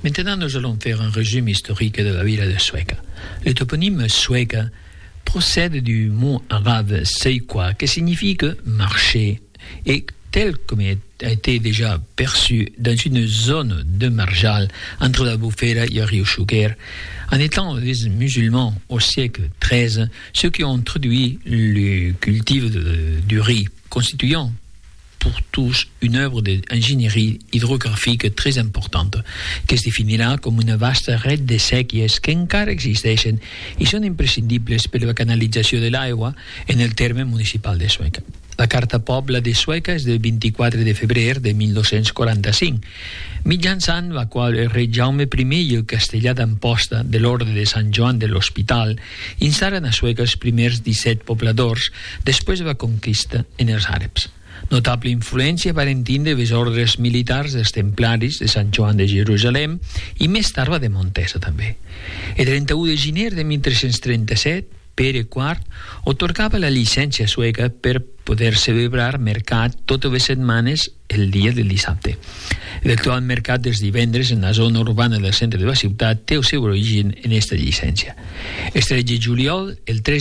Maintenant, nous allons faire un résumé historique de la ville de Sueca. Le toponyme Sueca procède du mot arabe seikwa, qui signifie marcher, et tel comme a été déjà perçu dans une zone de marjal entre la Bufera et le rio Xúquer, en étant des musulmans au siècle XIII, ceux qui ont introduit le cultive du riz, constituant pour tous une œuvre d'ingénierie hydrographique très importante, que se définirà com una vasta red de séquies que encara existeixen i són imprescindibles per la canalització de l'aigua en el terme municipal de Sueca. La Carta Pobla de Sueca és del 24 de febrer de 1245, mitjançant la qual el rei Jaume I i el castellà d'Amposta de l'Orde de Sant Joan de l'Hospital instaren a Sueca els primers 17 pobladors després de la conquista en els àrabs. Notable influència van tindre les ordres militars dels templaris de Sant Joan de Jerusalem i més tard la de Montesa també. El 31 de gener de 1337, Pere IV atorgava la llicència sueca per poder celebrar mercat totes les setmanes el dia del dissabte. L'actual mercat dels divendres en la zona urbana del centre de la ciutat té el seu origen en aquesta llicència. El 3 de juliol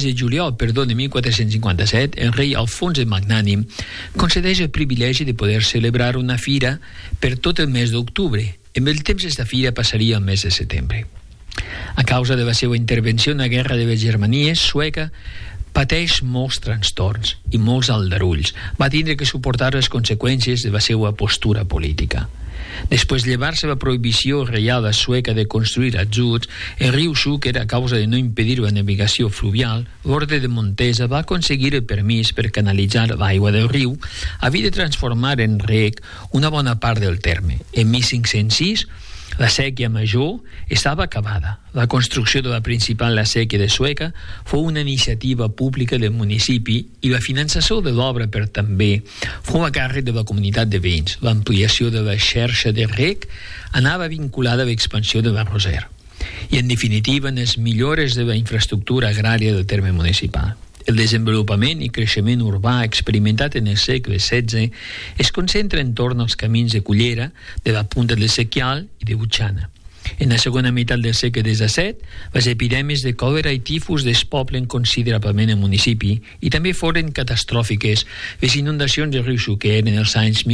de 1457, el rei Alfons el Magnànim concedeix el privilegi de poder celebrar una fira per tot el mes d'octubre. En el temps aquesta fira passaria al mes de setembre. A causa de la seva intervenció en la guerra de les Germanies, Sueca pateix molts trastorns i molts aldarulls. Va tindre que suportar les conseqüències de la seva postura política. Després de llevar-se la prohibició reial a Sueca de construir ajuts, el riu Xúquer, a causa de no impedir la navegació fluvial, l'Orde de Montesa va aconseguir el permís per canalitzar l'aigua del riu, havia de transformar en reg una bona part del terme. En 1506, la sèquia major estava acabada. La construcció de la principal sèquia de Sueca fou una iniciativa pública del municipi i la finançació de l'obra per també fou a càrrec de la comunitat de veïns. L'ampliació de la xarxa de reg anava vinculada a l'expansió de l'arroser i, en definitiva, en les millores de la infraestructura agrària del terme municipal. El desenvolupament i creixement urbà experimentat en el segle XVI es concentra entorn als camins de Cullera, de la Punta del Sequial i de Butxana. En la segona meitat del segle XVII, les epidèmies de còlera i tifus despoblen considerablement el municipi i també foren catastròfiques les inundacions del riu Xúquer en els anys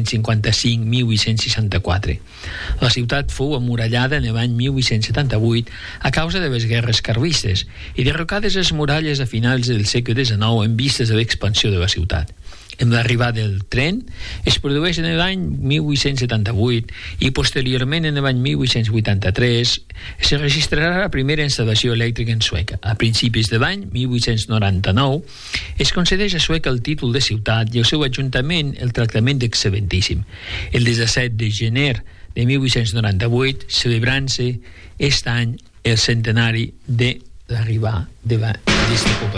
1855-1864. La ciutat fou amurallada en l'any 1878 a causa de les guerres carlistes i derrocades les muralles a finals del segle XIX en vistes de l'expansió de la ciutat. Amb l'arribada del tren es produeix en l'any 1878 i posteriorment en l'any 1883 se registrarà la primera instal·lació elèctrica en Sueca. A principis de l'any 1899 es concedeix a Sueca el títol de ciutat i el seu ajuntament el tractament d'excel·lentíssim. El 17 de gener de 1898, celebrant-se aquest any el centenari de l'arribada de la llista població.